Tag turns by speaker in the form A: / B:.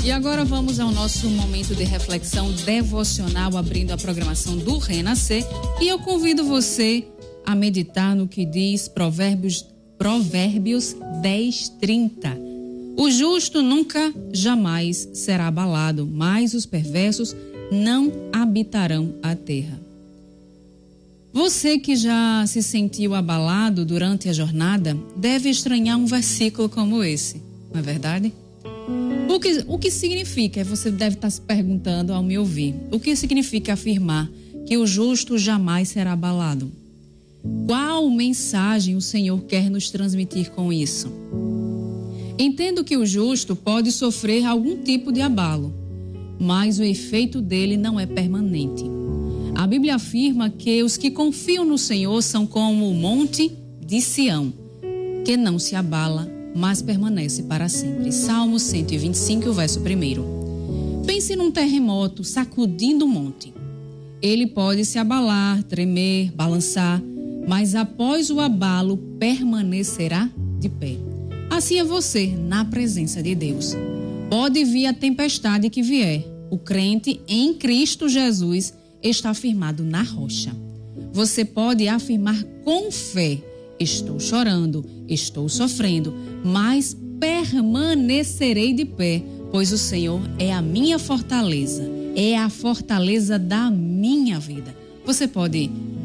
A: E agora vamos ao nosso momento de reflexão devocional, abrindo a programação do Renascer. E eu convido você a meditar no que diz Provérbios 10:30. O justo nunca, jamais será abalado, mas os perversos não habitarão a terra. Você que já se sentiu abalado durante a jornada deve estranhar um versículo como esse, não é verdade? O que significa? Você deve estar se perguntando ao me ouvir. O que significa afirmar que o justo jamais será abalado? Qual mensagem o Senhor quer nos transmitir com isso? Entendo que o justo pode sofrer algum tipo de abalo, mas o efeito dele não é permanente. A Bíblia afirma que os que confiam no Senhor são como o monte de Sião, que não se abala, mas permanece para sempre. Salmo 125, verso 1. Pense num terremoto sacudindo o monte. Ele pode se abalar, tremer, balançar, mas após o abalo permanecerá de pé. Assim é você na presença de Deus. Pode vir a tempestade que vier. O crente em Cristo Jesus está firmado na rocha. Você pode afirmar com fé: estou chorando, estou sofrendo, mas permanecerei de pé, pois o Senhor é a minha fortaleza, é a fortaleza da minha vida. Você pode